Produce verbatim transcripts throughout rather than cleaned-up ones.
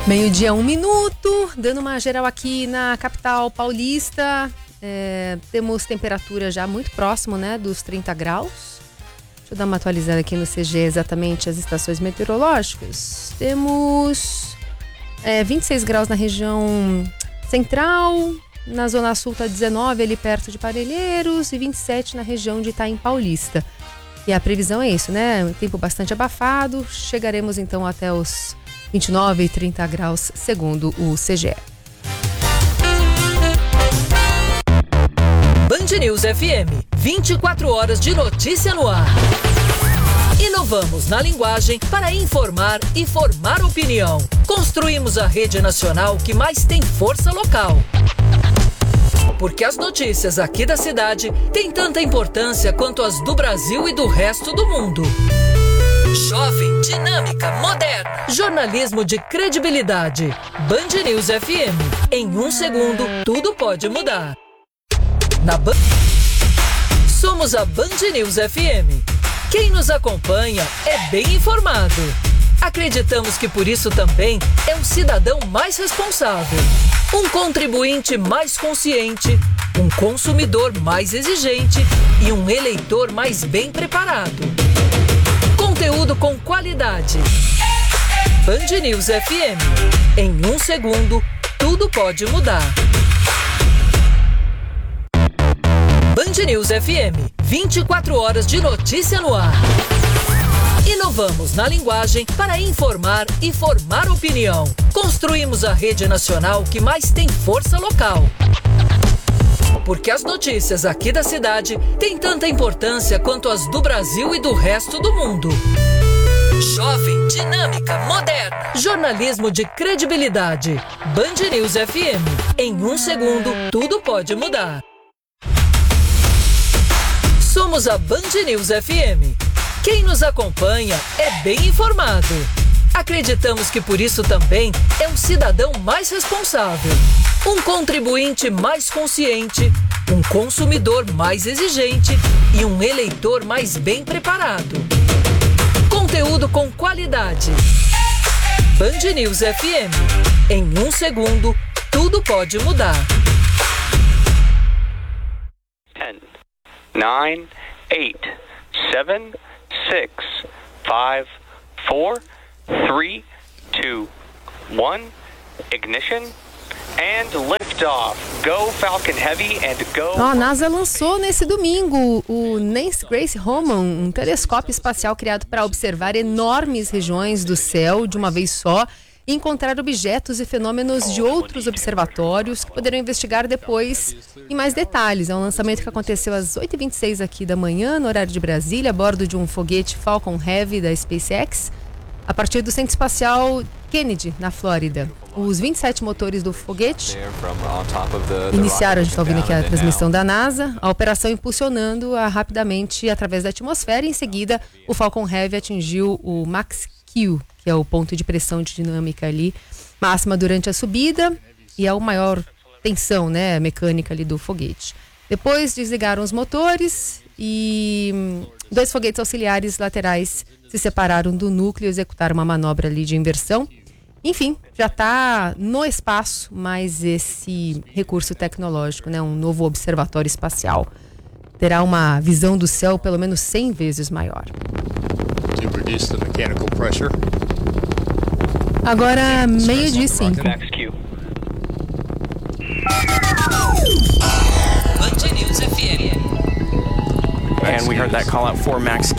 Meio-dia, um minuto, dando uma geral aqui na capital paulista. É, temos temperatura já muito próximo, né, dos trinta graus. Deixa eu dar uma atualizada aqui no C G exatamente as estações meteorológicas. Temos é, vinte e seis graus na região central, na zona sul tá dezenove ali perto de Parelheiros e vinte e sete na região de Itaim Paulista. E a previsão é isso, né? Um tempo bastante abafado. Chegaremos então até os vinte e nove e trinta graus, segundo o C G E. Band News F M, vinte e quatro horas de notícia no ar. Inovamos na linguagem para informar e formar opinião. Construímos a rede nacional que mais tem força local. Porque as notícias aqui da cidade têm tanta importância quanto as do Brasil e do resto do mundo. Jovem, dinâmica, moderna. Jornalismo de credibilidade. Band News F M. Em um segundo, tudo pode mudar. Na Band... Somos a Band News F M. Quem nos acompanha é bem informado. Acreditamos que por isso também é um cidadão mais responsável, um contribuinte mais consciente, um consumidor mais exigente e um eleitor mais bem preparado. Conteúdo com qualidade. Band News F M. Em um segundo, tudo pode mudar. Band News F M. vinte e quatro horas de notícia no ar. Inovamos na linguagem para informar e formar opinião. Construímos a rede nacional que mais tem força local. Porque as notícias aqui da cidade têm tanta importância quanto as do Brasil e do resto do mundo. Jovem, dinâmica, moderna. Jornalismo de credibilidade. Band News F M. Em um segundo, tudo pode mudar. Somos a Band News F M. Quem nos acompanha é bem informado. Acreditamos que por isso também é um cidadão mais responsável, um contribuinte mais consciente, um consumidor mais exigente e um eleitor mais bem preparado. Conteúdo com qualidade. Band News F M. Em um segundo, tudo pode mudar. ten, nine, eight, seven, six, five, four, three, two, one, ignition, and liftoff. Go Falcon Heavy and go... Oh, a NASA lançou nesse domingo o Nancy Grace Roman, um telescópio espacial criado para observar enormes regiões do céu de uma vez só e encontrar objetos e fenômenos de outros observatórios que poderão investigar depois em mais detalhes. É um lançamento que aconteceu às oito e vinte e seis aqui da manhã, no horário de Brasília, a bordo de um foguete Falcon Heavy da SpaceX, a partir do Centro Espacial Kennedy, na Flórida. Os vinte e sete motores do foguete iniciaram, a gente está ouvindo aqui a transmissão da NASA, a operação impulsionando-a rapidamente através da atmosfera e em seguida o Falcon Heavy atingiu o Max Q, que é o ponto de pressão de dinâmica ali, máxima durante a subida e é o maior tensão, né, mecânica ali do foguete. Depois desligaram os motores e dois foguetes auxiliares laterais se separaram do núcleo e executaram uma manobra ali de inversão. Enfim, já está no espaço mais esse recurso tecnológico, né, um novo observatório espacial. Terá uma visão do céu pelo menos cem vezes maior. Agora, meio-dia e cinco. Band News F M. And we heard that call out for Max.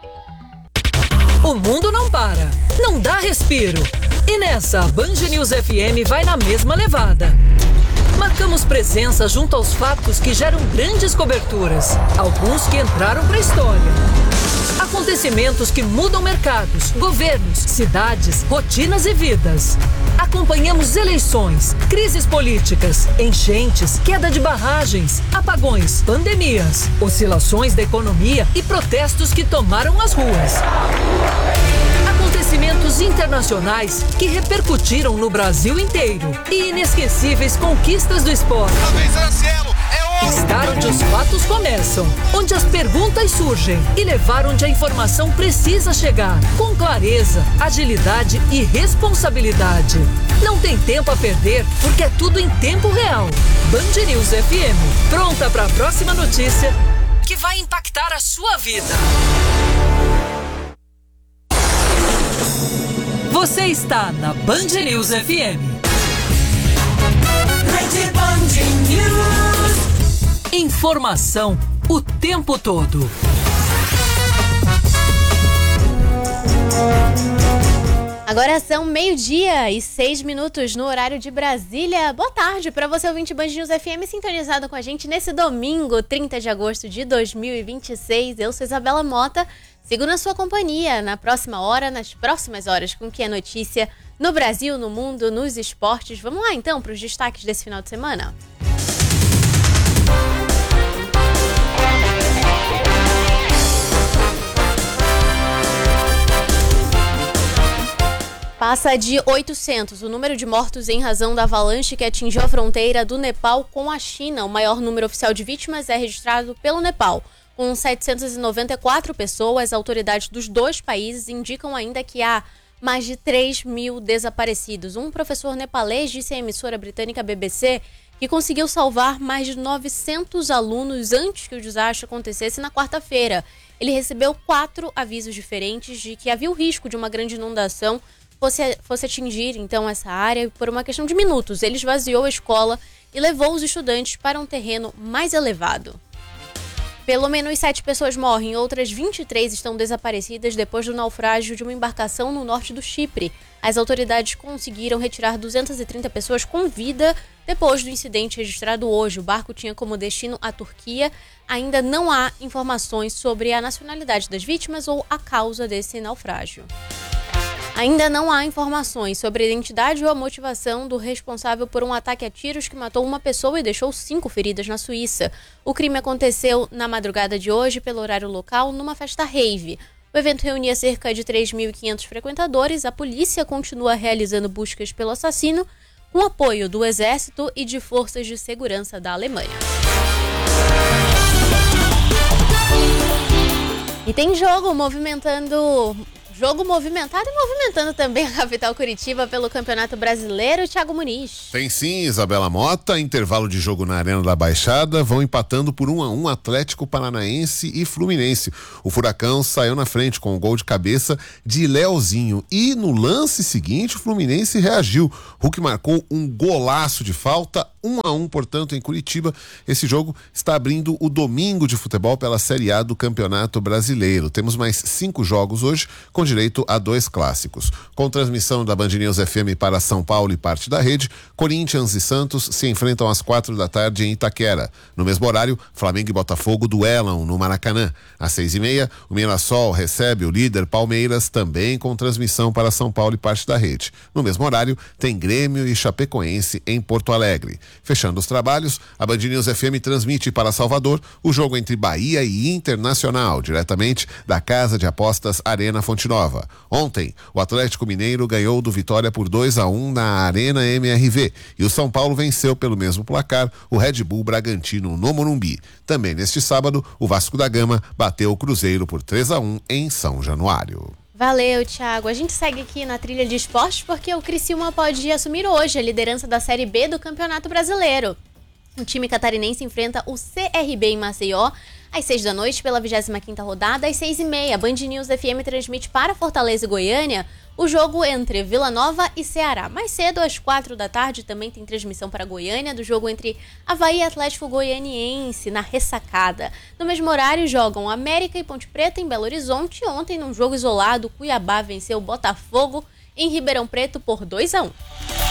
O mundo não para, não dá respiro. E nessa, a Band News F M vai na mesma levada. Marcamos presença junto aos fatos que geram grandes coberturas, alguns que entraram para a história. Acontecimentos que mudam mercados, governos, cidades, rotinas e vidas. Acompanhamos eleições, crises políticas, enchentes, queda de barragens, apagões, pandemias, oscilações da economia e protestos que tomaram as ruas. Acontecimentos internacionais que repercutiram no Brasil inteiro e inesquecíveis conquistas do esporte. Parabéns, Gracielo, é Estar onde os fatos começam, onde as perguntas surgem e levar onde a informação precisa chegar, com clareza, agilidade e responsabilidade. Não tem tempo a perder, porque é tudo em tempo real. Band News F M, pronta para a próxima notícia que vai impactar a sua vida. Você está na Band News F M. Rede Band News. Informação o tempo todo. Agora são meio-dia e seis minutos no horário de Brasília. Boa tarde para você, ouvinte Band News F M, sintonizado com a gente nesse domingo, trinta de agosto de dois mil e vinte e seis. Eu sou Isabela Mota, sigo na sua companhia na próxima hora, nas próximas horas, com o que é notícia no Brasil, no mundo, nos esportes. Vamos lá então para os destaques desse final de semana? Passa de oitocentos o número de mortos em razão da avalanche que atingiu a fronteira do Nepal com a China. O maior número oficial de vítimas é registrado pelo Nepal. Com setecentas e noventa e quatro pessoas, autoridades dos dois países indicam ainda que há mais de três mil desaparecidos. Um professor nepalês disse à emissora britânica B B C que conseguiu salvar mais de novecentos alunos antes que o desastre acontecesse na quarta-feira. Ele recebeu quatro avisos diferentes de que havia o risco de uma grande inundação Fosse, fosse atingir, então, essa área. Por uma questão de minutos, ele esvaziou a escola e levou os estudantes para um terreno mais elevado. Pelo menos sete pessoas morrem, outras vinte e três estão desaparecidas depois do naufrágio de uma embarcação no norte do Chipre. As autoridades conseguiram retirar duzentas e trinta pessoas com vida depois do incidente registrado hoje. O barco tinha como destino a Turquia. Ainda não há informações sobre a nacionalidade das vítimas ou a causa desse naufrágio. Ainda não há informações sobre a identidade ou a motivação do responsável por um ataque a tiros que matou uma pessoa e deixou cinco feridas na Suíça. O crime aconteceu na madrugada de hoje, pelo horário local, numa festa rave. O evento reunia cerca de três mil e quinhentos frequentadores. A polícia continua realizando buscas pelo assassino, com apoio do Exército e de forças de segurança da Alemanha. E tem jogo movimentando... Jogo movimentado e movimentando também a capital Curitiba pelo Campeonato Brasileiro. Thiago Muniz. Tem sim, Isabela Mota. Intervalo de jogo na Arena da Baixada. Vão empatando por um a um Atlético Paranaense e Fluminense. O Furacão saiu na frente com o gol de cabeça de Leozinho. E no lance seguinte, o Fluminense reagiu. Hulk marcou um golaço de falta. um a um, portanto, em Curitiba. Esse jogo está abrindo o domingo de futebol pela Série A do Campeonato Brasileiro. Temos mais cinco jogos hoje, com direito a dois clássicos. Com transmissão da Band News F M para São Paulo e parte da rede, Corinthians e Santos se enfrentam às quatro da tarde em Itaquera. No mesmo horário, Flamengo e Botafogo duelam no Maracanã. Às seis e meia, o Mirassol recebe o líder Palmeiras, também com transmissão para São Paulo e parte da rede. No mesmo horário, tem Grêmio e Chapecoense em Porto Alegre. Fechando os trabalhos, a Band News F M transmite para Salvador o jogo entre Bahia e Internacional, diretamente da Casa de Apostas Arena Fonte Nova. Ontem, o Atlético Mineiro ganhou do Vitória por dois a um na Arena M R V e o São Paulo venceu pelo mesmo placar o Red Bull Bragantino no Morumbi. Também neste sábado, o Vasco da Gama bateu o Cruzeiro por três a um em São Januário. Valeu, Thiago. A gente segue aqui na trilha de esportes porque o Criciúma pode assumir hoje a liderança da Série B do Campeonato Brasileiro. O time catarinense enfrenta o C R B em Maceió às seis da noite pela vigésima quinta rodada. Às seis e meia, a Band News F M transmite para Fortaleza e Goiânia o jogo entre Vila Nova e Ceará. Mais cedo, às quatro da tarde, também tem transmissão para Goiânia do jogo entre Avaí e Atlético Goianiense, na Ressacada. No mesmo horário, jogam América e Ponte Preta em Belo Horizonte. Ontem, num jogo isolado, Cuiabá venceu o Botafogo em Ribeirão Preto por dois a um.